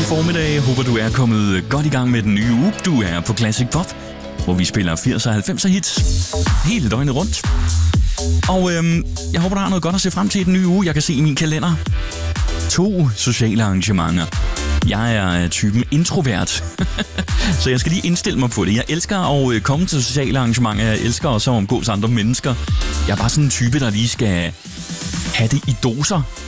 formiddag. Håber, du er kommet godt i gang med den nye uge. Du er på Classic Pop, hvor vi spiller 80'er og 90'er hits hele døgnet rundt. Og jeg håber, der er noget godt at se frem til i den nye uge. Jeg kan se i min kalender 2 sociale arrangementer. Jeg er typen introvert, så jeg skal lige indstille mig på det. Jeg elsker at komme til sociale arrangementer. Jeg elsker også at omgås andre mennesker. Jeg er bare sådan en type, der lige skal have det i doser.